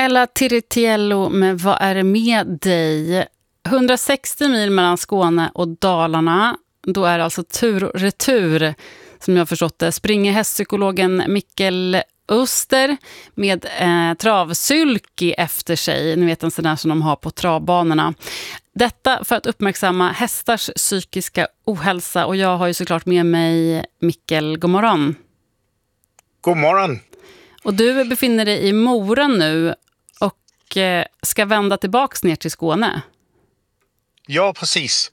Ella Tiritiello med Vad är det med dig? 160 mil mellan Skåne och Dalarna. Då är det alltså tur och retur, som jag har förstått det. Springer hästpsykologen Mikkel Öster med travsylki efter sig. Ni vet en sån där som de har på travbanorna. Detta för att uppmärksamma hästars psykiska ohälsa. Och jag har ju såklart med mig Mikkel. God morgon. God morgon. Och du befinner dig i Mora nu och ska vända tillbaks ner till Skåne. Ja, precis.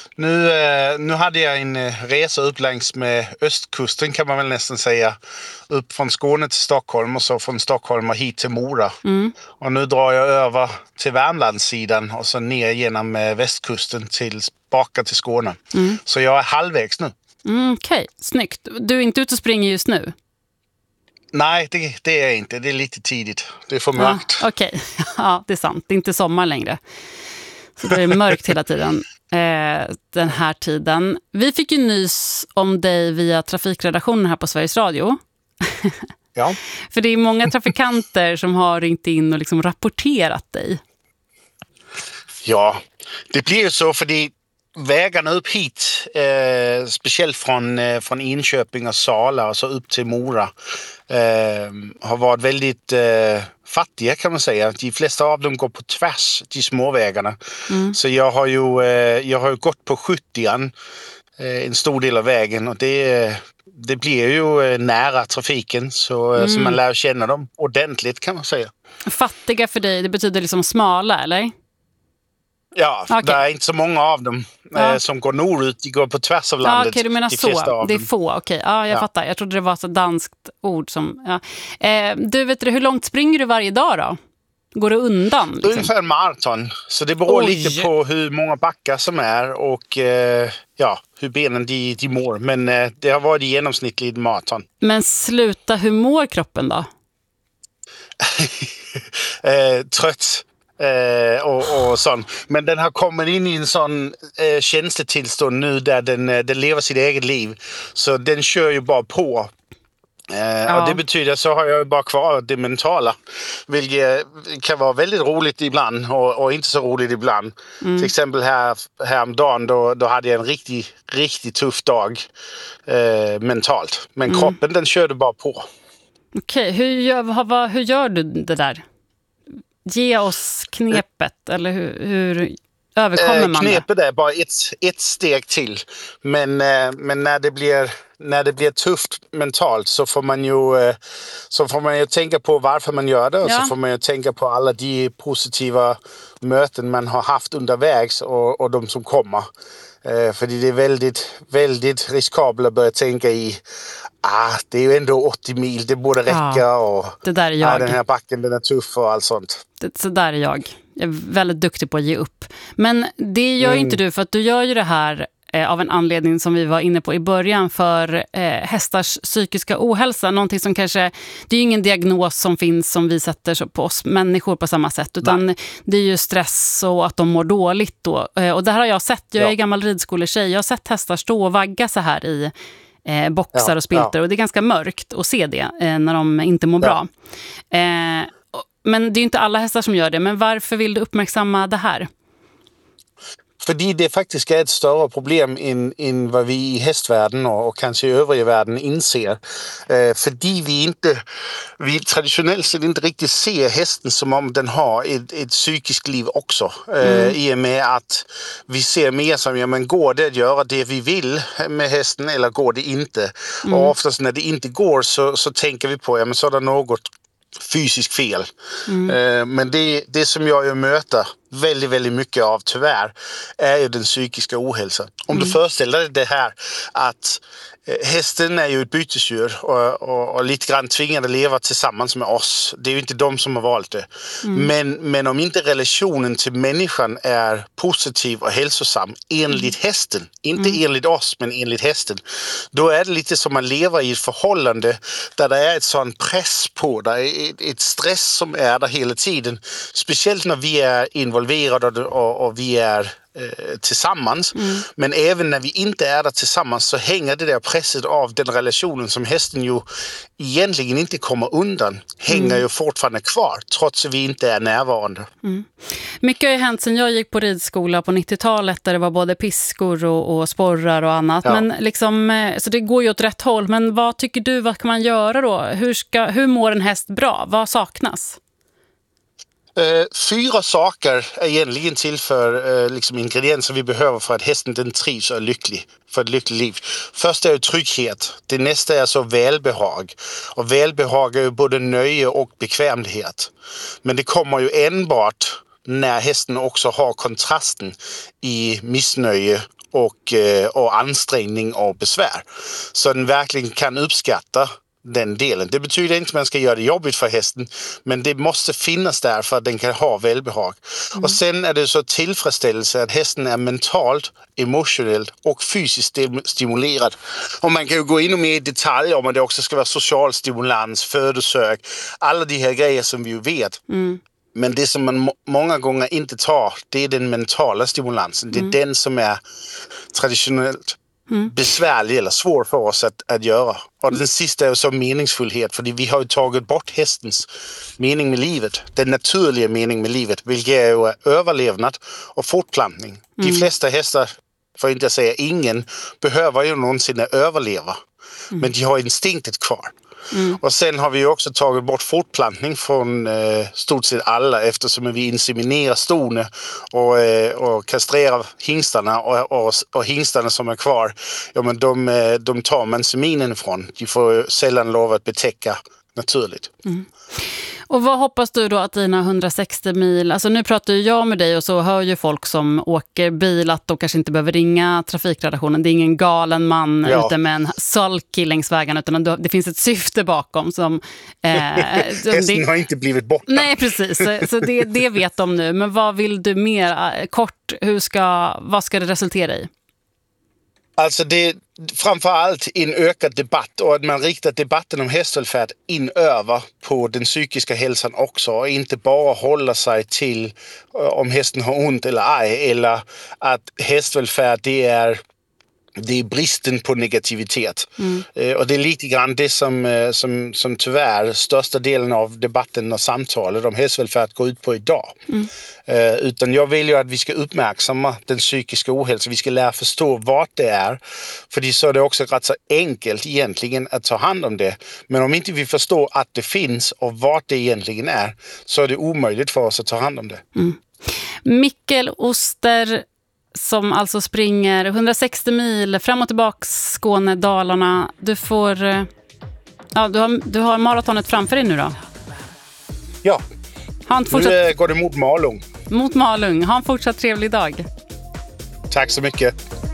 Nu hade jag en resa upp längs med östkusten, kan man väl nästan säga. Upp från Skåne till Stockholm och så från Stockholm och hit till Mora. Mm. Och nu drar jag över till Värmlandssidan och så ner genom västkusten tillbaka till Skåne. Mm. Så jag är halvvägs nu. Okej, snyggt. Du är inte ute och springer just nu? Nej, det är jag inte. Det är lite tidigt. Det är för mörkt. Okej, ja, det är sant. Det är inte sommar längre. Så det är mörkt hela tiden, den här tiden. Vi fick ju nys om dig via trafikredaktionen här på Sveriges Radio. Ja. För det är många trafikanter som har ringt in och liksom rapporterat dig. Ja, det blir ju så för vägarna upp hit, speciellt från Enköping och Sala och så upp till Mora, har varit väldigt fattiga, kan man säga. De flesta av dem går på tvärs, de småvägarna. Så jag har ju gått på 70an en stor del av vägen, och det blir ju nära trafiken, så man lär känna dem ordentligt, kan man säga. Fattiga för dig, det betyder liksom smala, eller? Ja, okay. Det är inte så många av dem som går norrut. De går på tvärs av landet. Okej, du menar så. Det är få, okej. Ja, jag fattar. Jag trodde det var ett danskt ord som... Ja. Du, vet du, hur långt springer du varje dag då? Går du undan? Liksom? Ungefär en maraton. Så det beror lite på hur många backar som är och hur benen de mår. Men det har varit genomsnittligt maraton. Men sluta, hur mår kroppen då? Trött. Och sånt. Men den har kommit in i en sån känslotillstånd nu där den lever sitt eget liv. Så den kör ju bara på. Och det betyder så har jag bara kvar det mentala. Vilket kan vara väldigt roligt ibland och inte så roligt ibland. Till exempel häromdagen då hade jag en riktigt tuff dag mentalt. Men kroppen, den körde bara på. Okej, hur gör du det där? Ge oss knepet, eller hur överkommer man knepet är bara ett steg till. Men när det blir tufft mentalt så får man ju tänka på varför man gör det. Och så får man ju tänka på alla de positiva möten man har haft undervägs och de som kommer. För det är väldigt, väldigt riskabelt att börja tänka i det är ju ändå 80 mil, det borde räcka och det där är jag. Den här backen, den är tuff och allt sånt. Så där är jag. Jag är väldigt duktig på att ge upp. Men det gör inte du, för att du gör ju det här av en anledning som vi var inne på i början, för hästars psykiska ohälsa. Någonting som kanske, det är ju ingen diagnos som finns som vi sätter på oss människor på samma sätt, utan det är ju stress och att de mår dåligt då. Och det här har jag sett, jag är gammal ridskoletjej, jag har sett hästar stå och vagga så här i boxar och spilter, och det är ganska mörkt att se det när de inte mår bra. Men det är ju inte alla hästar som gör det, men varför vill du uppmärksamma det här? Fordi det faktiskt är ett större problem än vad vi i hästvärlden och kanske i övriga världen inser. Fordi vi traditionellt sett inte riktigt ser hästen som om den har ett psykiskt liv också. I och med att vi ser mer som, men går det att göra det vi vill med hästen eller går det inte? Och oftast när det inte går så tänker vi på, men så är det något fysiskt fel. Men det som jag ju möter väldigt, väldigt mycket av tyvärr är ju den psykiska ohälsan. Om du föreställer dig det här att hästen är ju ett bytesdjur och lite grann tvingade att leva tillsammans med oss. Det är ju inte de som har valt det. Men om inte relationen till människan är positiv och hälsosam enligt hästen, inte enligt oss men enligt hästen, då är det lite som man lever i ett förhållande där det är ett sån press på, där är ett stress som är där hela tiden. Speciellt när vi är involverade och vi är tillsammans. Men även när vi inte är där tillsammans så hänger det där presset av den relationen som hästen ju egentligen inte kommer undan. Hänger ju fortfarande kvar trots att vi inte är närvarande. Mycket har ju hänt sen jag gick på ridskola på 90-talet där det var både piskor och sporrar och annat. Men liksom, så det går ju åt rätt håll. Men vad tycker du, vad kan man göra då? Hur mår en häst bra? Vad saknas? 4 saker är egentligen till för liksom ingredienser vi behöver för att hästen den trivs och är lycklig. För ett lyckligt liv. Först är ju trygghet. Det nästa är så välbehag. Och välbehag är ju både nöje och bekvämlighet. Men det kommer ju enbart när hästen också har kontrasten i missnöje och ansträngning och besvär. Så den verkligen kan uppskatta den delen. Det betyder inte att man ska göra det jobbigt för hästen, men det måste finnas där för att den kan ha välbehag. Och sen är det så tillfredsställelse att hästen är mentalt, emotionellt och fysiskt stimulerad. Och man kan ju gå in mer i detalj om att det också ska vara social stimulans, födosök, alla de här grejer som vi ju vet. Men det som man många gånger inte tar, det är den mentala stimulansen. Det är den som är traditionellt besvärlig eller svår för oss att göra. Och den sista är så meningsfullhet, för vi har ju tagit bort hästens mening med livet, den naturliga mening med livet, vilket är ju överlevnad och fortplantning. De flesta hästar, för att inte säga ingen, behöver ju någonsin överleva, men de har instinktet kvar. Och sen har vi ju också tagit bort fortplantning från stort sett alla, eftersom vi inseminerar stone och kastrerar hingstarna och hingstarna som är kvar, ja, men de tar man seminen ifrån. De får sällan lov att betäcka naturligt. Och vad hoppas du då att dina 160 mil, alltså nu pratar ju jag med dig och så hör ju folk som åker bil att de kanske inte behöver ringa trafikredaktionen. Det är ingen galen man ute med en sulky längs vägen, utan det finns ett syfte bakom som... Hästen har inte blivit borta. Nej, precis. Så det vet de nu. Men vad vill du mer? Kort, vad ska det resultera i? Alltså det är framförallt en ökad debatt och att man riktar debatten om hästvälfärd in över på den psykiska hälsan också och inte bara hålla sig till om hästen har ont eller ej, eller att hästvälfärd det är bristen på negativitet. Och det är lite grann det som tyvärr största delen av debatten och samtalet om hästvälfärd går ut på idag. Utan jag vill ju att vi ska uppmärksamma den psykiska ohälsan. Vi ska lära förstå vad det är. För så är det också rätt så enkelt egentligen att ta hand om det. Men om inte vi förstår att det finns och vad det egentligen är, så är det omöjligt för oss att ta hand om det. Mikkel Oster, som alltså springer 160 mil fram och tillbaka Skåne, Dalarna. Du har maratonet framför dig nu då? Ja, nu går det mot Malung. Mot Malung. Ha en fortsatt trevlig dag. Tack så mycket.